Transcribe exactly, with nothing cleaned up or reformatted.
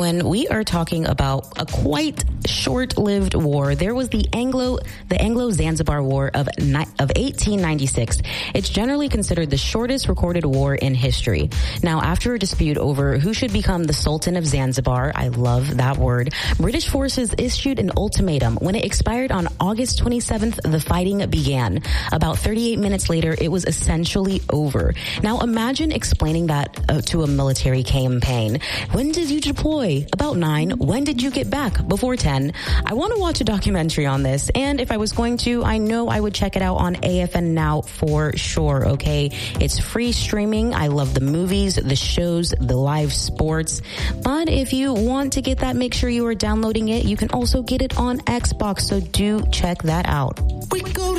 when we are talking about a quite short-lived war, there was the Anglo the Anglo-Zanzibar War of ni- of eighteen ninety-six. It's generally considered the shortest recorded war in history. Now, after a dispute over who should become the Sultan of Zanzibar, I love that word, British forces issued an ultimatum. When it expired on August twenty-seventh, the fighting began. About thirty-eight minutes later, it was essentially over. Now, imagine explaining that uh, to a military campaign. When did you deploy? About nine. When did you get back? Before ten. I want to watch a documentary on this, and if I was going to, I know I would check it out on A F N Now for sure, okay? It's free streaming. I love the movies, the shows, the live sports. But if you want to get that, make sure you are downloading it. You can also get it on Xbox, so do check that out. We go